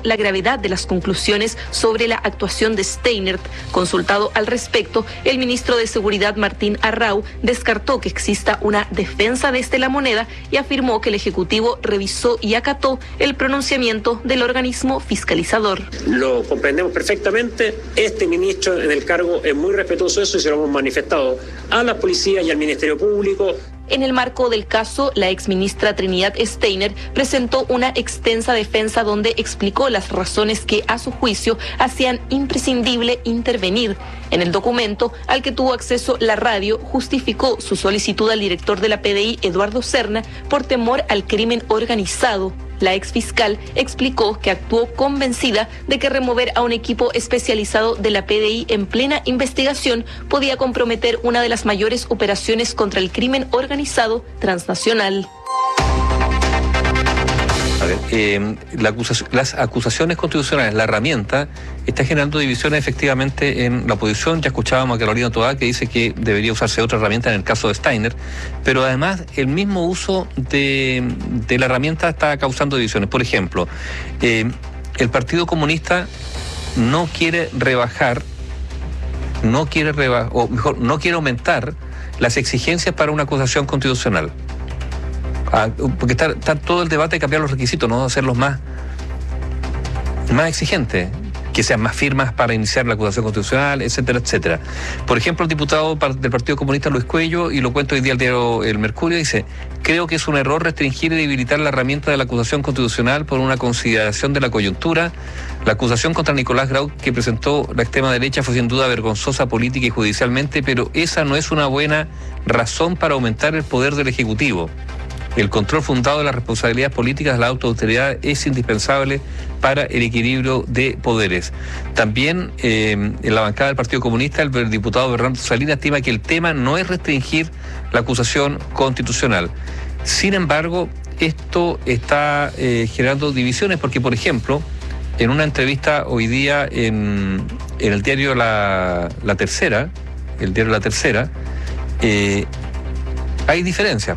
la gravedad de las conclusiones sobre la actuación de Steinert. Consultado al respecto, el ministro de Seguridad Martín Arrau descartó que exista una defensa desde la moneda y afirmó que el Ejecutivo revisó y acató el pronunciamiento del organismo fiscalizador. Lo comprendemos perfectamente. Este ministro en el cargo es muy respetuoso de eso y se lo hemos manifestado a la policía y al Ministerio Público. En el marco del caso, la exministra Trinidad Steiner presentó una extensa defensa donde explicó las razones que, a su juicio, hacían imprescindible intervenir. En el documento, al que tuvo acceso la radio, justificó su solicitud al director de la PDI, Eduardo Serna, por temor al crimen organizado. La exfiscal explicó que actuó convencida de que remover a un equipo especializado de la PDI en plena investigación podía comprometer una de las mayores operaciones contra el crimen organizado transnacional. A ver, las acusaciones constitucionales, la herramienta, está generando divisiones efectivamente en la oposición. Ya escuchábamos a Carolina Toá que dice que debería usarse otra herramienta en el caso de Steiner, pero además el mismo uso de la herramienta está causando divisiones. Por ejemplo, el Partido Comunista no quiere aumentar las exigencias para una acusación constitucional. Porque está todo el debate de cambiar los requisitos, no hacerlos más exigentes, que sean más firmas para iniciar la acusación constitucional, etcétera, etcétera. Por ejemplo, el diputado del Partido Comunista Luis Cuello, y lo cuento hoy día al diario El Mercurio, dice: creo que es un error restringir y debilitar la herramienta de la acusación constitucional por una consideración de la coyuntura. La acusación contra Nicolás Grau que presentó la extrema derecha fue sin duda vergonzosa política y judicialmente, pero esa no es una buena razón para aumentar el poder del Ejecutivo. El control fundado de las responsabilidades políticas de la autoridad es indispensable para el equilibrio de poderes. También en la bancada del Partido Comunista, el diputado Bernardo Salinas estima que el tema no es restringir la acusación constitucional. Sin embargo, esto está generando divisiones porque, por ejemplo, en una entrevista hoy día en el diario La Tercera, hay diferencias.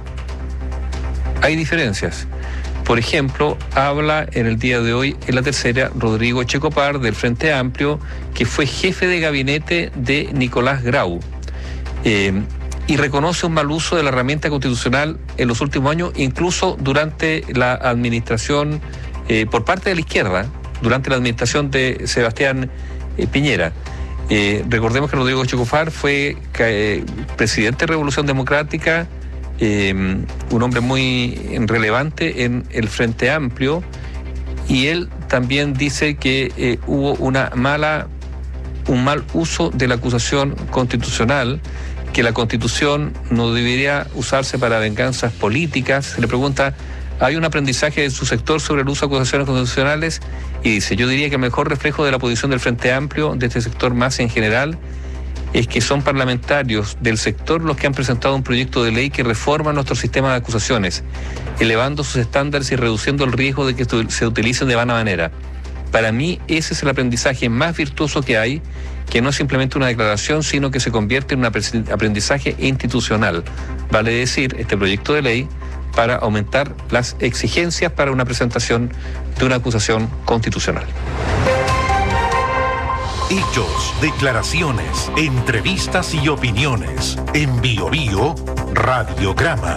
Por ejemplo, habla en el día de hoy, en La Tercera, Rodrigo Checopar, del Frente Amplio, que fue jefe de gabinete de Nicolás Grau, y reconoce un mal uso de la herramienta constitucional en los últimos años, incluso durante la administración, por parte de la izquierda, durante la administración de Sebastián Piñera. Recordemos que Rodrigo Checopar fue presidente de Revolución Democrática, un hombre muy relevante en el Frente Amplio, y él también dice que hubo un mal uso de la acusación constitucional, que la Constitución no debería usarse para venganzas políticas. Se le pregunta: ¿hay un aprendizaje de su sector sobre el uso de acusaciones constitucionales? Y dice: yo diría que el mejor reflejo de la posición del Frente Amplio, de este sector más en general, es que son parlamentarios del sector los que han presentado un proyecto de ley que reforma nuestro sistema de acusaciones, elevando sus estándares y reduciendo el riesgo de que se utilicen de vana manera. Para mí, ese es el aprendizaje más virtuoso que hay, que no es simplemente una declaración, sino que se convierte en un aprendizaje institucional. Vale decir, este proyecto de ley para aumentar las exigencias para una presentación de una acusación constitucional. Hechos, declaraciones, entrevistas y opiniones. En Bio Bio Radiograma.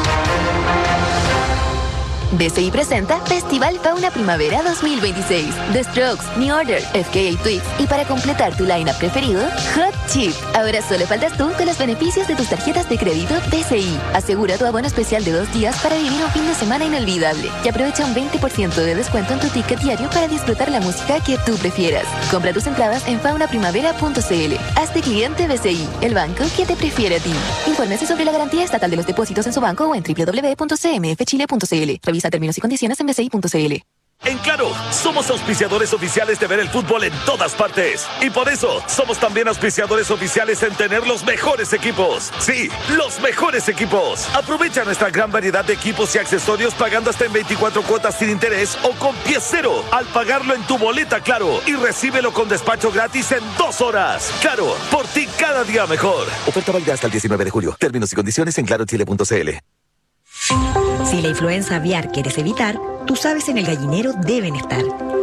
BCI presenta Festival Fauna Primavera 2026. The Strokes, New Order, FKA Twigs y para completar tu line-up preferido, Hot Chip. Ahora solo faltas tú con los beneficios de tus tarjetas de crédito BCI. Asegura tu abono especial de 2 días para vivir un fin de semana inolvidable y aprovecha un 20% de descuento en tu ticket diario para disfrutar la música que tú prefieras. Compra tus entradas en faunaprimavera.cl. Hazte cliente BCI, el banco que te prefiere a ti. Infórmese sobre la garantía estatal de los depósitos en su banco o en www.cmfchile.cl. Revisa términos y condiciones en bci.cl. En Claro, somos auspiciadores oficiales de ver el fútbol en todas partes. Y por eso, somos también auspiciadores oficiales en tener los mejores equipos. Sí, los mejores equipos. Aprovecha nuestra gran variedad de equipos y accesorios pagando hasta en 24 cuotas sin interés o con pie cero al pagarlo en tu boleta Claro. Y recíbelo con despacho gratis en 2 horas. Claro, por ti cada día mejor. Oferta válida hasta el 19 de julio. Términos y condiciones en clarochile.cl. Si la influenza aviar quieres evitar, tus aves en el gallinero deben estar.